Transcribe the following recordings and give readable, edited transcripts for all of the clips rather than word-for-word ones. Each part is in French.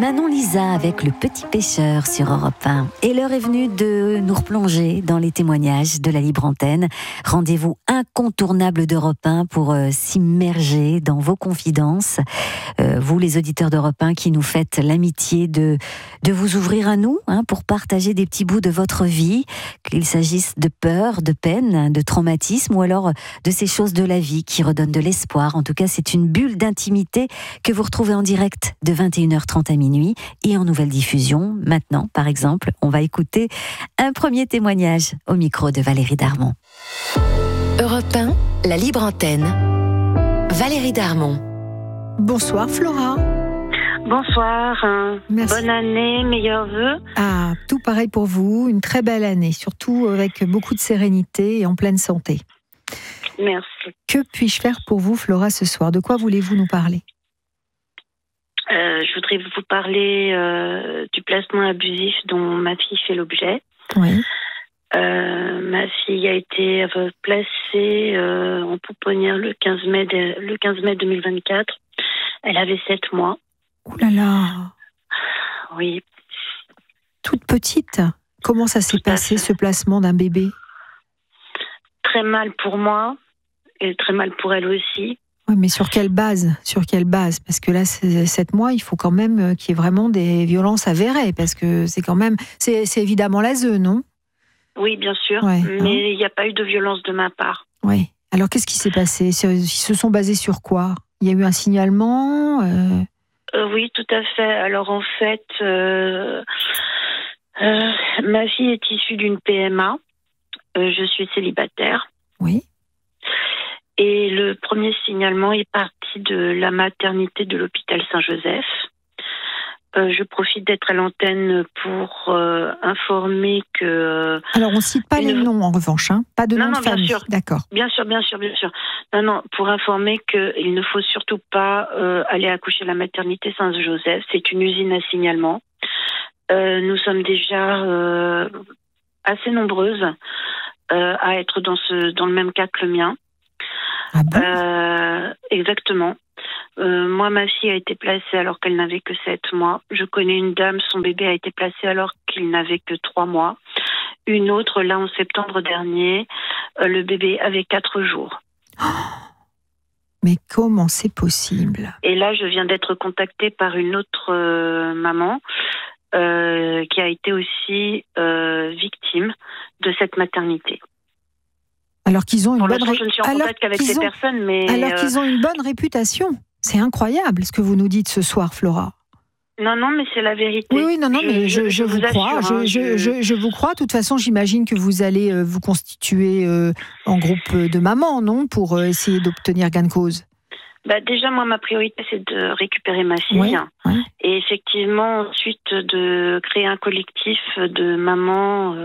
Manon Lisa avec Le Petit Pêcheur sur Europe 1. Et l'heure est venue de nous replonger dans les témoignages de la Libre Antenne. Rendez-vous incontournable d'Europe 1 pour s'immerger dans vos confidences. Vous, les auditeurs d'Europe 1, qui nous faites l'amitié de vous ouvrir à nous, pour partager des petits bouts de votre vie, qu'il s'agisse de peur, de peine, de traumatisme ou alors de ces choses de la vie qui redonnent de l'espoir. En tout cas, c'est une bulle d'intimité que vous retrouvez en direct de 21h30 à minuit et en nouvelle diffusion. Maintenant, par exemple, on va écouter un premier témoignage au micro de Valérie Darmon. Europe 1, la Libre Antenne. Valérie Darmon. Bonsoir Flora. Bonsoir, Merci. Bonne année, meilleurs vœux. Ah, tout pareil pour vous, une très belle année, surtout avec beaucoup de sérénité et en pleine santé. Merci. Que puis-je faire pour vous Flora ce soir ? De quoi voulez-vous nous parler ? Je voudrais vous parler du placement abusif dont ma fille fait l'objet. Oui. Ma fille a été placée en pouponnière le 15 mai 2024. Elle avait 7 mois. Ouh là là. Oui. Toute petite. Comment ça s'est passé, ce placement d'un bébé ? Très mal pour moi et très mal pour elle aussi. Oui, mais sur quelle base ? Parce que là, c'est 7 mois, il faut quand même qu'il y ait vraiment des violences avérées, parce que c'est quand même... C'est évidemment l'ASE, non ? Oui, bien sûr, ouais, mais il n'y a pas eu de violence de ma part. Oui. Alors, qu'est-ce qui s'est passé ? Ils se sont basés sur quoi ? Il y a eu un signalement Oui, tout à fait. Alors, en fait, ma fille est issue d'une PMA. Je suis célibataire. Oui. Et le premier signalement est parti de la maternité de l'hôpital Saint-Joseph. Je profite d'être à l'antenne pour informer que... Alors, on ne cite pas les noms, en revanche, pas de nom de famille. Bien sûr. D'accord. Bien sûr. Non, pour informer qu'il ne faut surtout pas aller accoucher à la maternité Saint-Joseph. C'est une usine à signalement. Nous sommes déjà assez nombreuses à être dans le même cas que le mien. Ah bon ? Exactement. Moi, ma fille a été placée alors qu'elle n'avait que 7 mois. Je connais une dame, son bébé a été placé alors qu'il n'avait que 3 mois. Une autre, là, en septembre dernier, le bébé avait 4 jours. Mais comment c'est possible ? Et là, je viens d'être contactée par une autre maman qui a été aussi victime de cette maternité. Alors qu'ils ont une Pour bonne l'instant, je ne suis en contact qu'avec ces personnes, mais... Alors qu'ils ont une bonne réputation. C'est incroyable ce que vous nous dites ce soir, Flora. Non, mais c'est la vérité. Oui, non, mais je vous crois. Assure, je vous crois. De toute façon, j'imagine que vous allez vous constituer en groupe de mamans, non ? Pour essayer d'obtenir gain de cause. Déjà, moi, ma priorité, c'est de récupérer ma fille. Oui. Et effectivement, ensuite, de créer un collectif de mamans...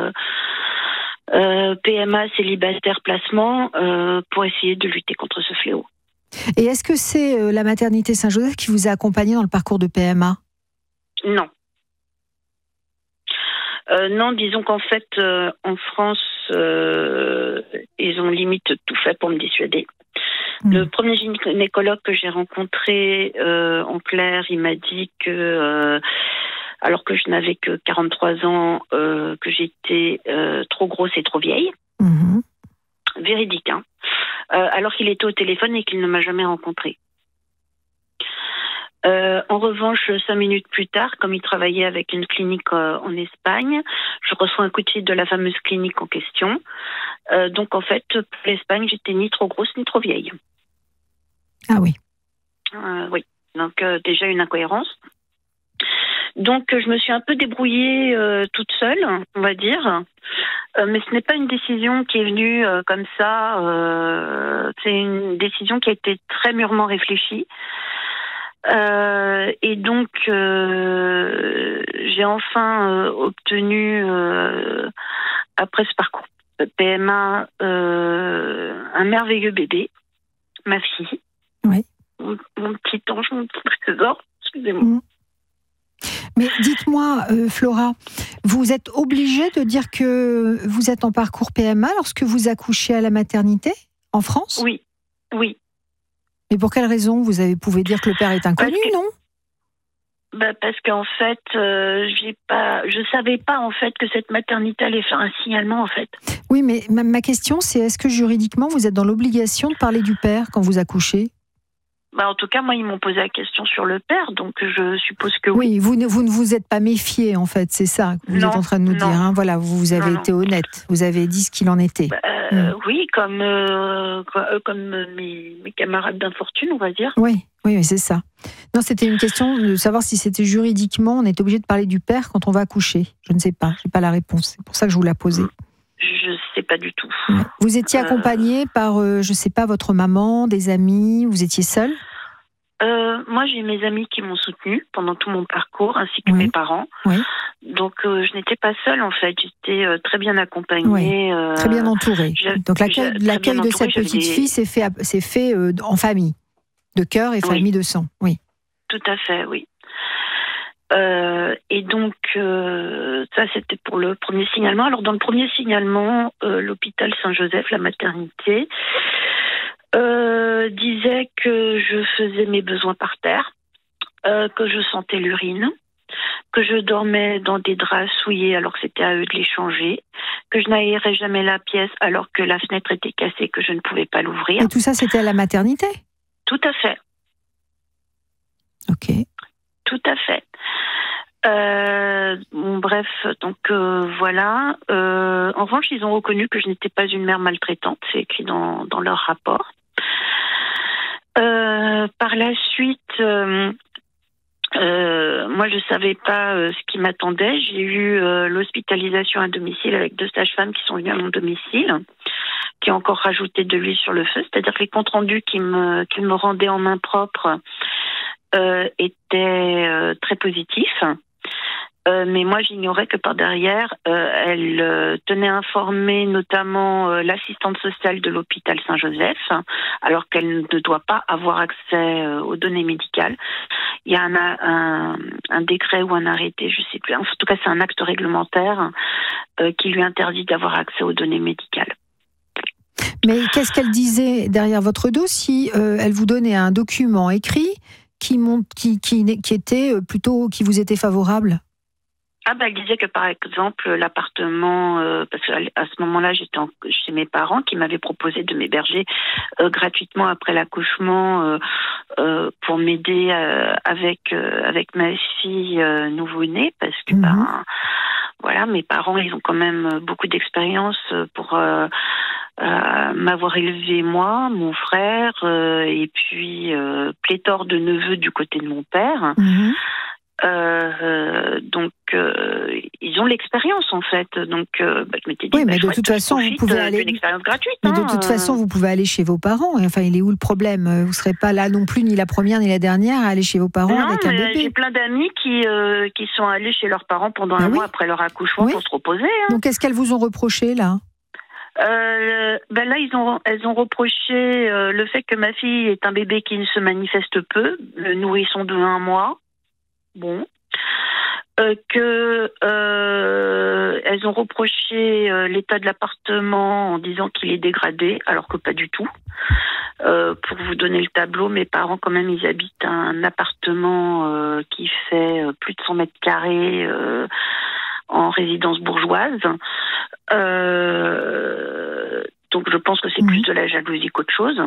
PMA, célibataire, placement, pour essayer de lutter contre ce fléau. Et est-ce que c'est la maternité Saint-Joseph qui vous a accompagné dans le parcours de PMA ? Non. Non, disons qu'en fait, en France, ils ont limite tout fait pour me dissuader. Le premier gynécologue que j'ai rencontré en clair, il m'a dit que... alors que je n'avais que 43 ans, que j'étais trop grosse et trop vieille. Mmh. Véridique, alors qu'il était au téléphone et qu'il ne m'a jamais rencontrée. En revanche, 5 minutes plus tard, comme il travaillait avec une clinique en Espagne, je reçois un coup de fil de la fameuse clinique en question. Donc en fait, pour l'Espagne, j'étais ni trop grosse ni trop vieille. Ah oui. Oui, donc déjà une incohérence. Donc, je me suis un peu débrouillée toute seule, on va dire. Mais ce n'est pas une décision qui est venue comme ça. C'est une décision qui a été très mûrement réfléchie. Et donc, j'ai enfin obtenu, après ce parcours PMA, un merveilleux bébé, ma fille. Oui. Mon petit ange, mon petit trésor. Excusez-moi. Mmh. Mais dites-moi, Flora, vous êtes obligée de dire que vous êtes en parcours PMA lorsque vous accouchez à la maternité en France ? Oui. Mais pour quelle raison ? Vous pouvez dire que le père est inconnu, non ? Parce qu'en fait, je savais pas en fait que cette maternité allait faire un signalement en fait. Oui, mais ma question c'est, est-ce que juridiquement vous êtes dans l'obligation de parler du père quand vous accouchez ? En tout cas, moi, ils m'ont posé la question sur le père, donc je suppose que oui. Oui, vous ne vous êtes pas méfié, en fait, c'est ça que vous êtes en train de nous dire. Hein. Voilà, vous avez été honnête, vous avez dit ce qu'il en était. Oui, comme mes camarades d'infortune, on va dire. Oui, c'est ça. Non, c'était une question de savoir si c'était juridiquement, on est obligé de parler du père quand on va accoucher. Je ne sais pas, je n'ai pas la réponse. C'est pour ça que je vous la posais. Je ne sais pas du tout. Vous étiez accompagnée par, je ne sais pas, votre maman, des amis, vous étiez seule ? Moi, j'ai mes amis qui m'ont soutenue pendant tout mon parcours, ainsi que mes parents. Oui. Donc, je n'étais pas seule, en fait. J'étais très bien accompagnée. Oui. Très bien entourée. Donc, l'accueil de cette petite fille s'est fait en famille, de cœur et famille de sang. Oui. Tout à fait, oui. Et donc, ça, c'était pour le premier signalement. Alors, dans le premier signalement, l'hôpital Saint-Joseph, la maternité, disait que je faisais mes besoins par terre, que je sentais l'urine, que je dormais dans des draps souillés alors que c'était à eux de les changer, que je n'aérais jamais la pièce alors que la fenêtre était cassée, que je ne pouvais pas l'ouvrir. Et tout ça, c'était à la maternité ? Tout à fait. Ok. Tout à fait. Bref, donc voilà. En revanche, ils ont reconnu que je n'étais pas une mère maltraitante, c'est écrit dans leur rapport. Par la suite, moi je savais pas ce qui m'attendait. J'ai eu l'hospitalisation à domicile avec 2 sages-femmes qui sont venues à mon domicile, qui ont encore rajouté de l'huile sur le feu. C'est-à-dire que les comptes rendus qu'ils me rendaient en main propre étaient très positifs. Mais moi, j'ignorais que par derrière, elle tenait informée notamment l'assistante sociale de l'hôpital Saint-Joseph, alors qu'elle ne doit pas avoir accès aux données médicales. Il y a un décret ou un arrêté, je ne sais plus. En tout cas, c'est un acte réglementaire qui lui interdit d'avoir accès aux données médicales. Mais qu'est-ce qu'elle disait derrière votre dos si elle vous donnait un document écrit qui était plutôt, qui vous était favorable ? Elle disait que par exemple l'appartement, parce qu'à ce moment-là j'étais chez mes parents qui m'avaient proposé de m'héberger gratuitement après l'accouchement pour m'aider avec ma fille nouveau-née, parce que voilà, mes parents ils ont quand même beaucoup d'expérience pour m'avoir élevé moi, mon frère et puis pléthore de neveux du côté de mon père. Donc ils ont l'expérience en fait. Donc je m'étais dit, mais de toute façon vous pouvez aller une expérience gratuite. Mais de toute façon vous pouvez aller chez vos parents. Enfin, il est où le problème ? Vous serez pas là non plus ni la première ni la dernière à aller chez vos parents avec un bébé. J'ai plein d'amis qui sont allés chez leurs parents pendant un mois après leur accouchement pour se reposer. Donc qu'est-ce qu'elles vous ont reproché là ? Là, elles ont reproché le fait que ma fille est un bébé qui ne se manifeste peu, le nourrisson de 1 mois. Bon. Elles ont reproché l'état de l'appartement en disant qu'il est dégradé, alors que pas du tout. Pour vous donner le tableau, mes parents, quand même, ils habitent un appartement qui fait plus de 100 mètres carrés en résidence bourgeoise. Donc je pense que c'est plus de la jalousie qu'autre chose.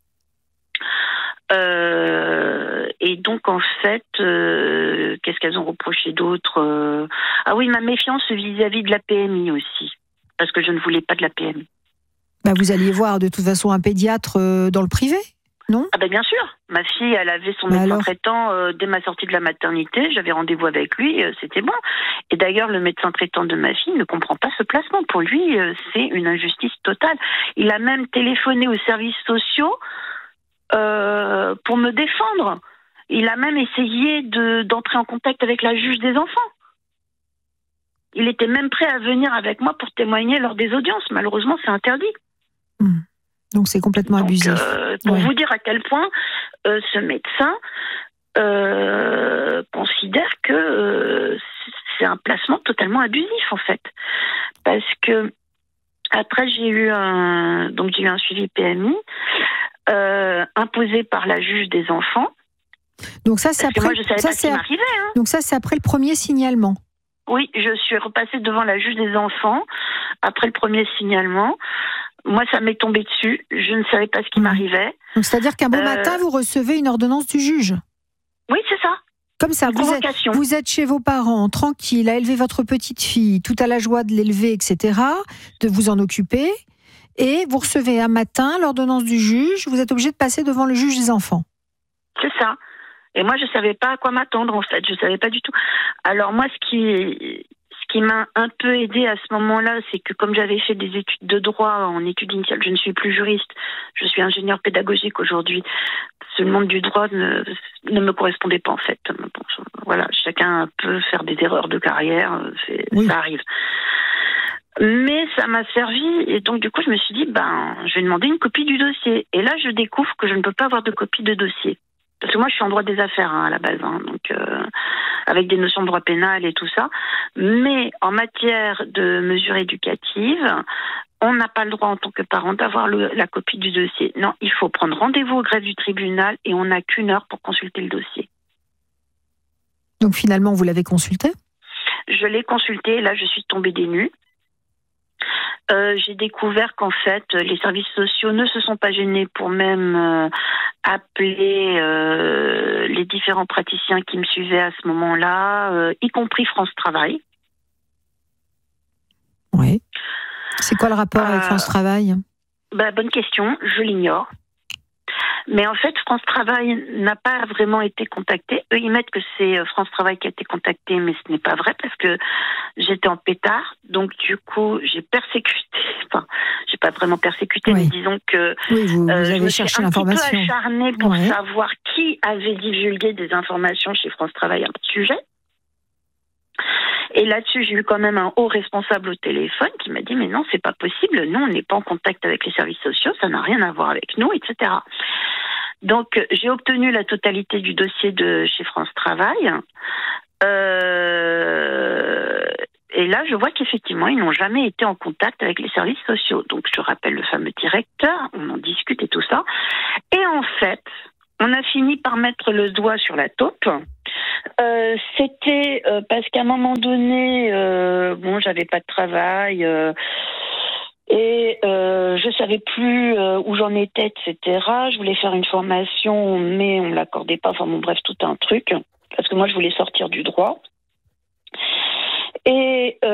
Et donc en fait, qu'est-ce qu'elles ont reproché d'autre ? Ah oui, ma méfiance vis-à-vis de la PMI aussi, parce que je ne voulais pas de la PMI. Vous alliez voir de toute façon un pédiatre dans le privé, non ? Bien sûr. Ma fille, elle avait son médecin traitant dès ma sortie de la maternité. J'avais rendez-vous avec lui, c'était bon. Et d'ailleurs, le médecin traitant de ma fille ne comprend pas ce placement. Pour lui, c'est une injustice totale. Il a même téléphoné aux services sociaux pour me défendre. Il a même essayé d'entrer en contact avec la juge des enfants. Il était même prêt à venir avec moi pour témoigner lors des audiences. Malheureusement, c'est interdit. Donc c'est complètement abusif. Pour vous dire à quel point ce médecin considère que c'est un placement totalement abusif en fait. Parce que après j'ai eu un suivi PMI imposé par la juge des enfants. Donc ça, c'est Parce que après. moi, je savais pas ce qui m'arrivait. Hein. Donc ça, c'est après le premier signalement. Oui, je suis repassée devant la juge des enfants après le premier signalement. Moi, ça m'est tombé dessus. Je ne savais pas ce qui m'arrivait. Donc c'est-à-dire qu'un beau matin, vous recevez une ordonnance du juge. Oui, c'est ça. Comme ça, vous êtes chez vos parents, tranquille, à élever votre petite fille, tout à la joie de l'élever, etc., de vous en occuper, et vous recevez un matin l'ordonnance du juge, vous êtes obligé de passer devant le juge des enfants. C'est ça. Et moi, je ne savais pas à quoi m'attendre, en fait. Je ne savais pas du tout. Alors moi, ce qui m'a un peu aidée à ce moment-là, c'est que comme j'avais fait des études de droit en études initiales, je ne suis plus juriste, je suis ingénieure pédagogique aujourd'hui. Le monde du droit ne me correspondait pas, en fait. Bon, voilà, chacun peut faire des erreurs de carrière, ça arrive. Mais ça m'a servi, et donc du coup, je me suis dit, je vais demander une copie du dossier. Et là, je découvre que je ne peux pas avoir de copie de dossier. Parce que moi, je suis en droit des affaires à la base, donc avec des notions de droit pénal et tout ça. Mais en matière de mesures éducatives, on n'a pas le droit en tant que parent d'avoir la copie du dossier. Non, il faut prendre rendez-vous au greffe du tribunal et on n'a qu'1 heure pour consulter le dossier. Donc finalement, vous l'avez consulté ? Je l'ai consulté, là je suis tombée des nues. J'ai découvert qu'en fait, les services sociaux ne se sont pas gênés pour même appeler les différents praticiens qui me suivaient à ce moment-là, y compris France Travail. Oui. C'est quoi le rapport avec France Travail ? Bonne question, je l'ignore. Mais en fait, France Travail n'a pas vraiment été contacté. Eux, ils mettent que c'est France Travail qui a été contacté, mais ce n'est pas vrai parce que j'étais en pétard. Donc, du coup, j'ai persécuté. Enfin, j'ai pas vraiment persécuté, mais disons que vous avez cherché l'information. Je me suis un petit peu acharnée pour savoir qui avait divulgué des informations chez France Travail à ce sujet. Et là-dessus, j'ai eu quand même un haut responsable au téléphone qui m'a dit « Mais non, c'est pas possible. Nous, on n'est pas en contact avec les services sociaux. Ça n'a rien à voir avec nous, etc. » Donc, j'ai obtenu la totalité du dossier de chez France Travail. Et là, je vois qu'effectivement, ils n'ont jamais été en contact avec les services sociaux. Donc, je rappelle le fameux directeur, on en discute et tout ça. Et en fait, on a fini par mettre le doigt sur la taupe. C'était parce qu'à un moment donné, j'avais pas de travail et je savais plus où j'en étais, etc. Je voulais faire une formation, mais on me l'accordait pas. Enfin bon, bref, tout un truc. Parce que moi, je voulais sortir du droit. Et